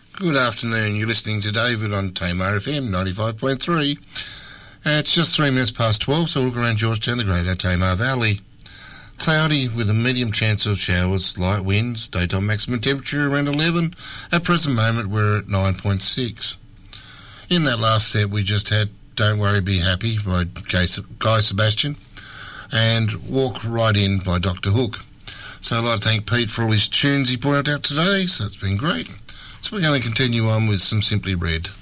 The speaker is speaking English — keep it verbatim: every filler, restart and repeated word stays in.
Good afternoon. You're listening to David on Tamar F M ninety-five point three. Uh, it's just three minutes past twelve, so we'll look around Georgetown, the Greater Tamar Valley. Cloudy with a medium chance of showers, light winds, daytime maximum temperature around eleven. At present moment, we're at nine point six. In that last set, we just had Don't Worry, Be Happy by Guy Sebastian and Walk Right In by Doctor Hook. So I'd like to thank Pete for all his tunes he put out today, so it's been great. So we're going to continue on with some Simply Red.